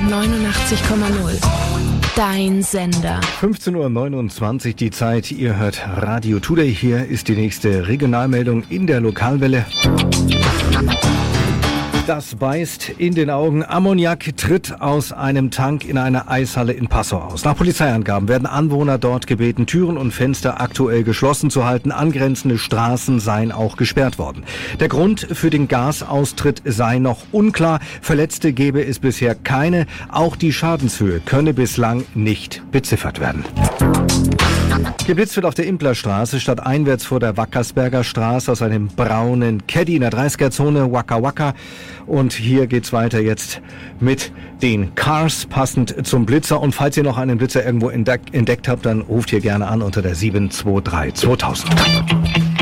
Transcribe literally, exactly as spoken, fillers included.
neunundachtzig Komma null. Dein Sender. fünfzehn Uhr neunundzwanzig die Zeit. Ihr hört Radio Today. Hier ist die nächste Regionalmeldung in der Lokalwelle. Das beißt in den Augen. Ammoniak tritt aus einem Tank in einer Eishalle in Passau aus. Nach Polizeiangaben werden Anwohner dort gebeten, Türen und Fenster aktuell geschlossen zu halten. Angrenzende Straßen seien auch gesperrt worden. Der Grund für den Gasaustritt sei noch unklar. Verletzte gebe es bisher keine. Auch die Schadenshöhe könne bislang nicht beziffert werden. Geblitzt wird auf der Implerstraße, statt einwärts vor der Wackersberger Straße aus einem braunen Caddy in der dreißiger-Zone, Waka Waka. Und hier geht's weiter jetzt mit den Cars, passend zum Blitzer. Und falls ihr noch einen Blitzer irgendwo entdeck- entdeckt habt, dann ruft hier gerne an unter der sieben zwei drei zweitausend.